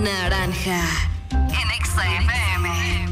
Naranja en Exa FM.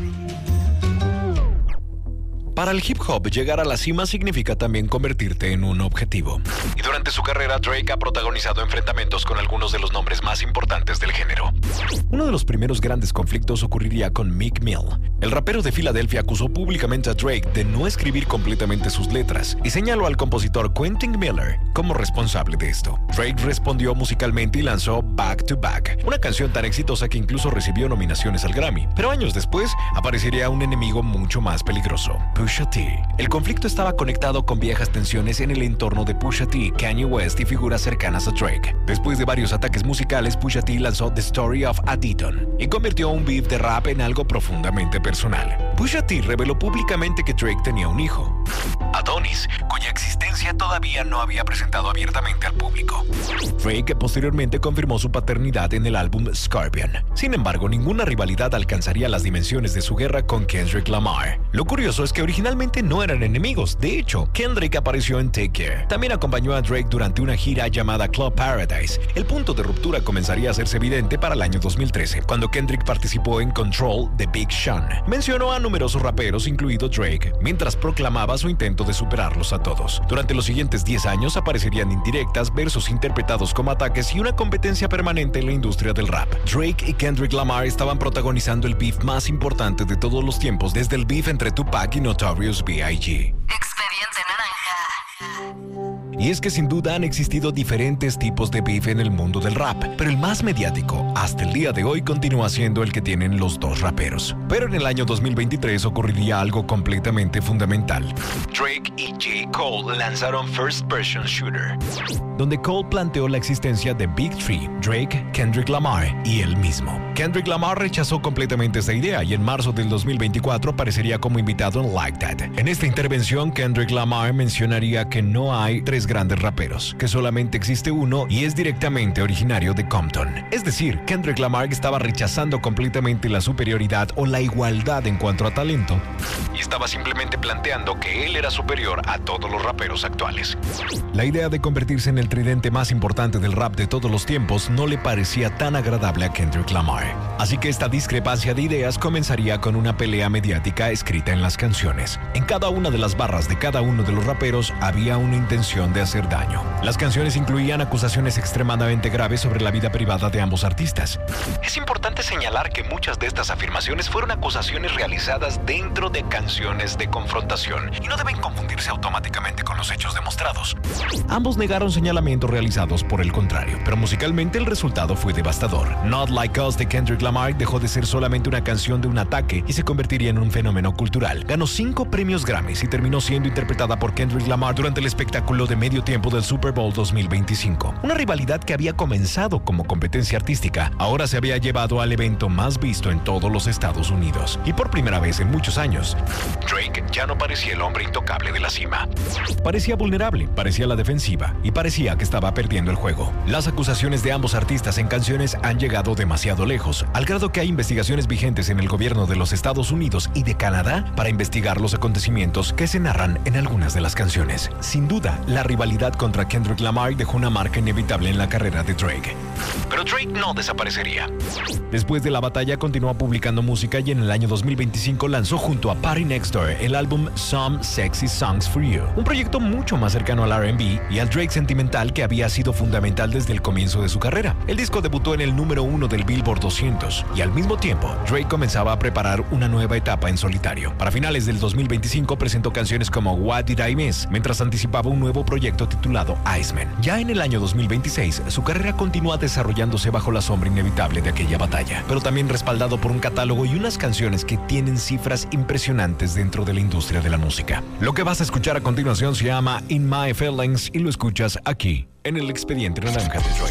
Para el hip hop, llegar a la cima significa también convertirte en un objetivo. Y durante su carrera, Drake ha protagonizado enfrentamientos con algunos de los nombres más importantes del género. Uno de los primeros grandes conflictos ocurriría con Meek Mill. El rapero de Filadelfia acusó públicamente a Drake de no escribir completamente sus letras y señaló al compositor Quentin Miller como responsable de esto. Drake respondió musicalmente y lanzó Back to Back, una canción tan exitosa que incluso recibió nominaciones al Grammy. Pero años después, aparecería un enemigo mucho más peligroso: Pusha T. El conflicto estaba conectado con viejas tensiones en el entorno de Pusha T, Kanye West y figuras cercanas a Drake. Después de varios ataques musicales, Pusha T lanzó The Story of Aditon y convirtió un beef de rap en algo profundamente personal. Pusha T reveló públicamente que Drake tenía un hijo, Adonis, cuya existencia todavía no había presentado abiertamente al público. Drake posteriormente confirmó su paternidad en el álbum Scorpion. Sin embargo, ninguna rivalidad alcanzaría las dimensiones de su guerra con Kendrick Lamar. Lo curioso es que originalmente no eran enemigos. De hecho, Kendrick apareció en Take Care. También acompañó a Drake durante una gira llamada Club Paradise. El punto de ruptura comenzaría a hacerse evidente para el año 2013, cuando Kendrick participó en Control de Big Sean. Mencionó a numerosos raperos, incluido Drake, mientras proclamaba su intento de superarlos a todos. Durante los siguientes 10 años aparecerían indirectas, versos interpretados como ataques y una competencia permanente en la industria del rap. Drake y Kendrick Lamar estaban protagonizando el beef más importante de todos los tiempos, desde el beef entre Tupac y Notorious B.I.G. Expediente Naranja. Y es que sin duda han existido diferentes tipos de beef en el mundo del rap, pero el más mediático hasta el día de hoy continúa siendo el que tienen los dos raperos. Pero en el año 2023 ocurriría algo completamente fundamental. Drake y J. Cole lanzaron First Person Shooter, donde Cole planteó la existencia de Big Three: Drake, Kendrick Lamar y él mismo. Kendrick Lamar rechazó completamente esta idea y en marzo del 2024 aparecería como invitado en Like That. En esta intervención, Kendrick Lamar mencionaría que no hay tres grandes raperos, que solamente existe uno y es directamente originario de Compton. Es decir, Kendrick Lamar estaba rechazando completamente la superioridad o la igualdad en cuanto a talento y estaba simplemente planteando que él era superior a todos los raperos actuales. La idea de convertirse en el tridente más importante del rap de todos los tiempos no le parecía tan agradable a Kendrick Lamar. Así que esta discrepancia de ideas comenzaría con una pelea mediática escrita en las canciones. En cada una de las barras de cada uno de los raperos había una intención de hacer daño. Las canciones incluían acusaciones extremadamente graves sobre la vida privada de ambos artistas. Es importante señalar que muchas de estas afirmaciones fueron acusaciones realizadas dentro de canciones de confrontación y no deben confundirse automáticamente con los hechos demostrados. Ambos negaron señalamientos realizados por el contrario, pero musicalmente el resultado fue devastador. Not Like Us de Kendrick Lamar dejó de ser solamente una canción de un ataque y se convertiría en un fenómeno cultural. Ganó 5 premios Grammys y terminó siendo interpretada por Kendrick Lamar durante el espectáculo de medio tiempo del Super Bowl 2025. Una rivalidad que había comenzado como competencia artística, ahora se había llevado al evento más visto en todos los Estados Unidos. Y por primera vez en muchos años, Drake ya no parecía el hombre intocable de la cima. Parecía vulnerable, parecía a la defensiva y parecía que estaba perdiendo el juego. Las acusaciones de ambos artistas en canciones han llegado demasiado lejos, al grado que hay investigaciones vigentes en el gobierno de los Estados Unidos y de Canadá para investigar los acontecimientos que se narran en algunas de las canciones. Sin duda, la rivalidad contra Kendrick Lamar dejó una marca inevitable en la carrera de Drake. Pero Drake no desaparecería. Después de la batalla continuó publicando música y en el año 2025 lanzó junto a Party Next Door el álbum Some Sexy Songs for You, un proyecto mucho más cercano al R&B y al Drake sentimental que había sido fundamental desde el comienzo de su carrera. El disco debutó en el número 1 del Billboard 200 y al mismo tiempo Drake comenzaba a preparar una nueva etapa en solitario. Para finales del 2025 presentó canciones como What Did I Miss, mientras anticipaba un nuevo proyecto titulado Iceman. Ya en el año 2026, su carrera continúa desarrollándose bajo la sombra inevitable de aquella batalla, pero también respaldado por un catálogo y unas canciones que tienen cifras impresionantes dentro de la industria de la música. Lo que vas a escuchar a continuación se llama In My Feelings y lo escuchas aquí, en el Expediente Naranja de Drake.